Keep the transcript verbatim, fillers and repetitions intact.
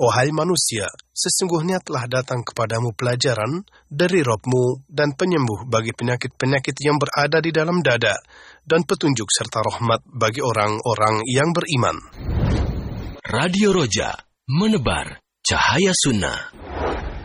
Oh hai manusia, sesungguhnya telah datang kepadamu pelajaran dari Rabb-Mu dan penyembuh bagi penyakit-penyakit yang berada di dalam dada, dan petunjuk serta rahmat bagi orang-orang yang beriman. Radio Roja, menebar cahaya sunnah.